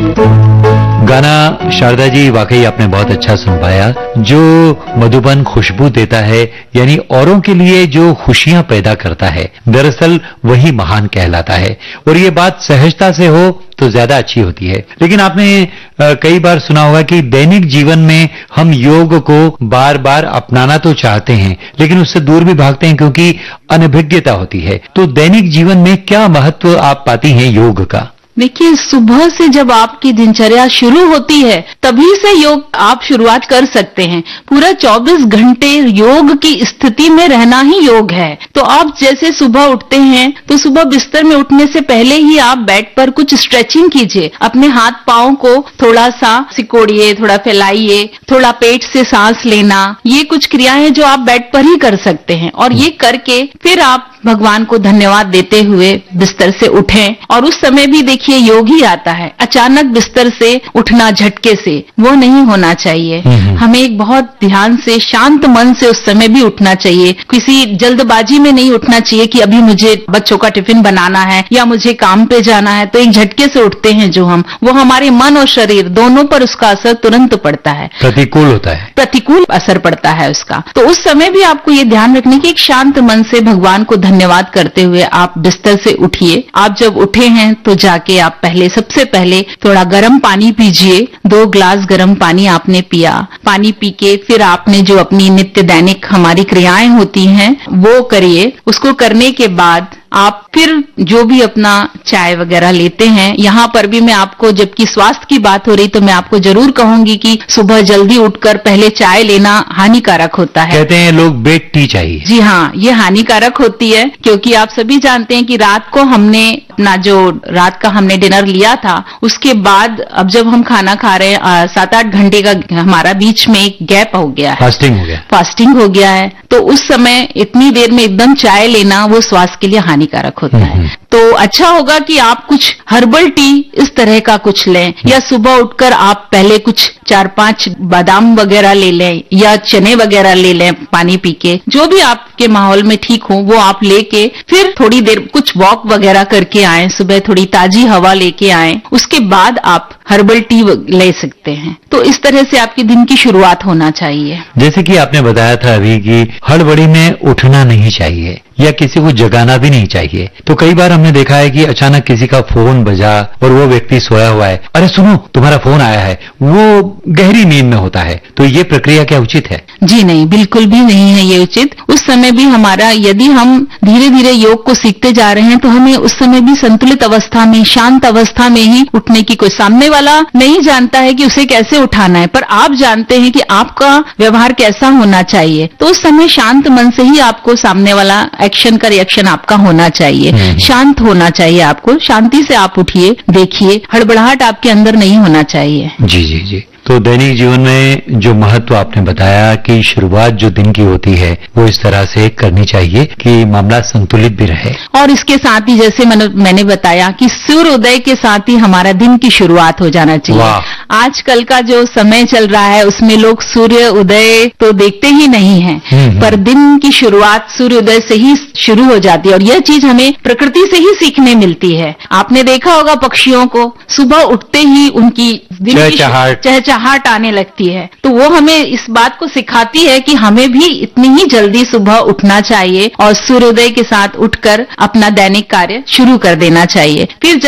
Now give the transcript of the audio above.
गाना शारदा जी वाकई आपने बहुत अच्छा सुन पाया। जो मधुबन खुशबू देता है, यानी औरों के लिए जो खुशियां पैदा करता है, दरअसल वही महान कहलाता है। और ये बात सहजता से हो तो ज्यादा अच्छी होती है। लेकिन आपने कई बार सुना होगा कि दैनिक जीवन में हम योग को बार बार अपनाना तो चाहते हैं, लेकिन उससे दूर भी भागते हैं क्योंकि अनभिज्ञता होती है। तो दैनिक जीवन में क्या महत्व आप पाती हैं योग का? देखिए, सुबह से जब आपकी दिनचर्या शुरू होती है तभी से योग आप शुरुआत कर सकते हैं। पूरा 24 घंटे योग की स्थिति में रहना ही योग है। तो आप जैसे सुबह उठते हैं तो सुबह बिस्तर में उठने से पहले ही आप बेड पर कुछ स्ट्रेचिंग कीजिए। अपने हाथ पांव को थोड़ा सा सिकोड़िए, थोड़ा फैलाइए, थोड़ा पेट से सांस लेना, ये कुछ क्रियाएं जो आप बेड पर ही कर सकते हैं। और ये करके फिर आप भगवान को धन्यवाद देते हुए बिस्तर से उठें। और उस समय भी देखिए योग ही आता है। अचानक बिस्तर से उठना झटके से, वो नहीं होना चाहिए। हमें एक बहुत ध्यान से, शांत मन से उस समय भी उठना चाहिए। किसी जल्दबाजी में नहीं उठना चाहिए कि अभी मुझे बच्चों का टिफिन बनाना है या मुझे काम पे जाना है, तो एक झटके से उठते हैं जो हम, वो हमारे मन और शरीर दोनों पर उसका असर तुरंत पड़ता है, प्रतिकूल होता है, प्रतिकूल असर पड़ता है उसका। तो उस समय भी आपको ये ध्यान रखने की एक शांत मन से भगवान को धन्यवाद करते हुए आप बिस्तर से उठिए। आप जब उठे हैं तो जाके आप सबसे पहले थोड़ा गर्म पानी पीजिए। 2 ग्लास गर्म पानी आपने पिया। पानी पी के फिर आपने जो अपनी नित्य दैनिक हमारी क्रियाएं होती हैं वो करिए। उसको करने के बाद आप फिर जो भी अपना चाय वगैरह लेते हैं। यहाँ पर भी मैं आपको, जबकि स्वास्थ्य की बात हो रही, तो मैं आपको जरूर कहूंगी कि सुबह जल्दी उठकर पहले चाय लेना हानिकारक होता है। कहते हैं लोग बेड टी चाहिए। जी हाँ, ये हानिकारक होती है क्योंकि आप सभी जानते हैं कि रात को हमने अपना जो रात का हमने डिनर लिया था, उसके बाद अब जब हम खाना खा रहे हैं 7-8 घंटे का हमारा बीच में एक गैप हो गया है, फास्टिंग हो गया है। तो उस समय इतनी देर में एकदम चाय लेना वो स्वास्थ्य के लिए हानिकारक होता है। तो अच्छा होगा कि आप कुछ हर्बल टी इस तरह का कुछ लें, या सुबह उठकर आप पहले कुछ 4-5 बादाम वगैरह ले लें या चने वगैरह ले लें पानी पी के। जो भी आपके माहौल में ठीक हो वो आप लेके फिर थोड़ी देर कुछ वॉक वगैरह करके आए, सुबह थोड़ी ताजी हवा लेके आए, उसके बाद आप हर्बल टी ले सकते हैं। तो इस तरह से आपके दिन की शुरुआत होना चाहिए। जैसे कि आपने बताया था अभी कि हड़बड़ी में उठना नहीं चाहिए या किसी को जगाना भी नहीं चाहिए। तो कई बार हमने देखा है कि अचानक किसी का फोन बजा और वो व्यक्ति सोया हुआ है, अरे सुनो तुम्हारा फोन आया है, वो गहरी नींद में होता है। तो ये प्रक्रिया क्या उचित है? जी नहीं, बिल्कुल भी नहीं है ये उचित। उस समय भी हमारा, यदि हम धीरे धीरे योग को सीखते जा रहे हैं तो हमें उस समय भी संतुलित अवस्था में, शांत अवस्था में ही उठने की, कोई सामने वाला नहीं जानता है कि उसे कैसे उठाना है, पर आप जानते हैं कि आपका व्यवहार कैसा होना चाहिए। तो उस समय शांत मन से ही आपको सामने वाला एक्शन का रिएक्शन आपका होना चाहिए। शांत होना चाहिए आपको, शांति से आप उठिए, देखिए, हड़बड़ाहट आपके अंदर नहीं होना चाहिए। जी जी जी। तो दैनिक जीवन में जो महत्व आपने बताया कि शुरुआत जो दिन की होती है वो इस तरह से करनी चाहिए कि मामला संतुलित भी रहे। और इसके साथ ही जैसे मैंने बताया कि सूर्योदय के साथ ही हमारा दिन की शुरुआत हो जाना चाहिए। आजकल का जो समय चल रहा है उसमें लोग सूर्य उदय तो देखते ही नहीं है, पर दिन की शुरुआत सूर्योदय से ही शुरू हो जाती है। और यह चीज हमें प्रकृति से ही सीखने मिलती है। आपने देखा होगा पक्षियों को सुबह उठते ही उनकी चहचहाट आने लगती है। तो वो हमें इस बात को सिखाती है कि हमें भी इतनी ही जल्दी सुबह उठना चाहिए और सूर्योदय के साथ उठकर अपना दैनिक कार्य शुरू कर देना चाहिए। फिर